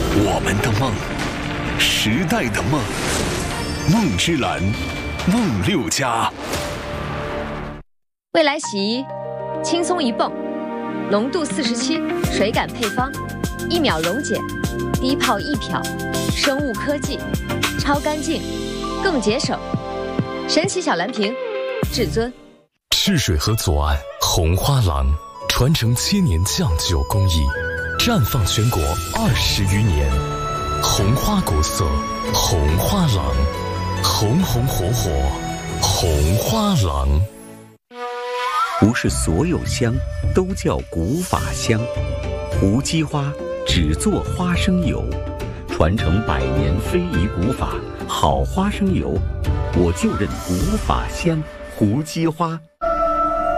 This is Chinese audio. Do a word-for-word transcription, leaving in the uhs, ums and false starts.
我们的梦，时代的梦，梦之蓝，梦六家。 未来洗衣，轻松一泵，浓度四十七，水感配方，一秒溶解，低泡易漂，生物科技，超干净，更节省。神奇小蓝瓶，至尊。 赤水河左岸红花廊，传承千年酱酒工艺，绽放全国二十余年。红花国色，红花廊，红红火火，红花廊。 不是所有香都叫古法香，胡姬花只做花生油，传承百年非遗古法，好花生油，我就认古法香胡姬花。